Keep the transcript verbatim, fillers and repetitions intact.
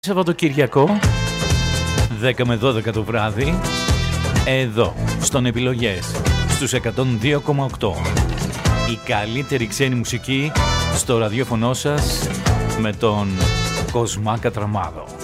Σαββατοκύριακο δέκα με δώδεκα το βράδυ, εδώ στον Επιλογές στους εκατόν δύο κόμμα οκτώ. Η καλύτερη ξένη μουσική στο ραδιόφωνο σας με τον Κοσμά Κατραμάδο.